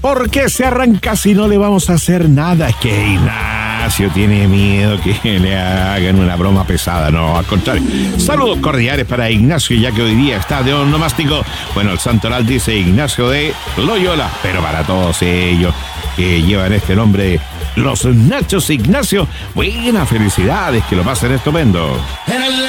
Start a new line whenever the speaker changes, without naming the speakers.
¿Por qué se arranca si no le vamos a hacer nada? Es que Ignacio tiene miedo que le hagan una broma pesada. No, al contrario. Saludos cordiales para Ignacio, ya que hoy día está de onomástico. Bueno, el santoral dice Ignacio de Loyola, pero para todos ellos que llevan este nombre, los Nachos Ignacio, buenas felicidades, que lo pasen estupendo.